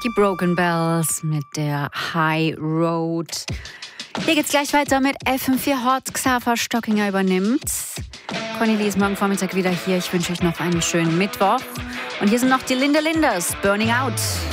Die Broken Bells mit der High Road. Hier geht's gleich weiter mit FM4 Hot. Xaver Stockinger übernimmt. Cornelie ist morgen Vormittag wieder hier. Ich wünsche euch noch einen schönen Mittwoch. Und hier sind noch die Linda Linders, Burning Out.